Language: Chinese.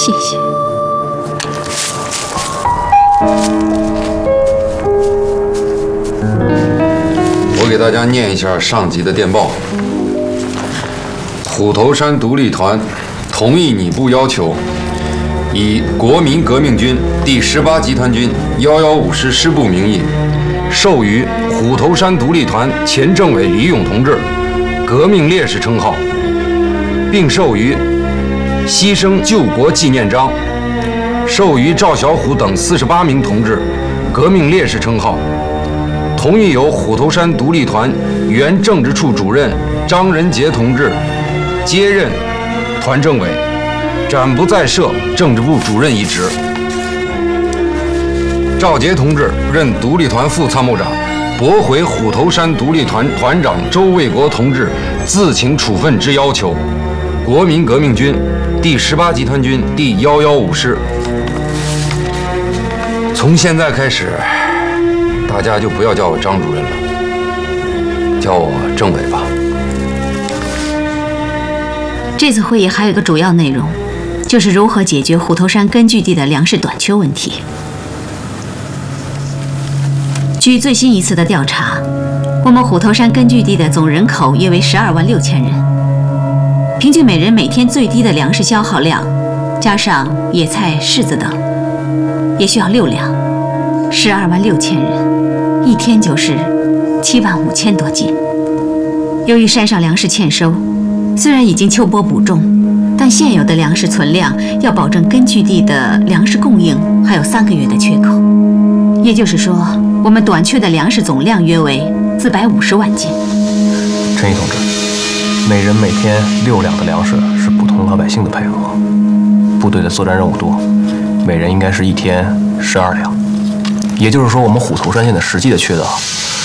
谢谢。 我给大家念一下上级的电报：虎头山独立团同意你部要求，以国民革命军第18集团军115师师部名义，授予虎头山独立团前政委李勇同志革命烈士称号，并授予牺牲救国纪念章，授予赵小虎等48名同志革命烈士称号。同意由虎头山独立团原政治处主任张仁杰同志接任团政委，暂不再设政治部主任一职。赵杰同志任独立团副参谋长，驳回虎头山独立团团长周卫国同志自请处分之要求。国民革命军第18集团军第115师。从现在开始，大家就不要叫我张主任了，叫我政委吧。 这次会议还有一个主要内容，就是如何解决虎头山根据地的粮食短缺问题。据最新一次的调查，我们虎头山根据地的总人口约为12万6千人，平均每人每天最低的粮食消耗量，加上野菜、柿子等，也需要6两。12万6千人，一天就是7万5千多斤。由于山上粮食欠收，虽然已经秋播补种，但现有的粮食存量要保证根据地的粮食供应还有3个月的缺口。也就是说，我们短缺的粮食总量约为450万斤。 陈毅同志，每人每天6两的粮食是普通老百姓的配额，部队的作战任务多，每人应该是一天12两。也就是说，我们虎头山县的实际的缺的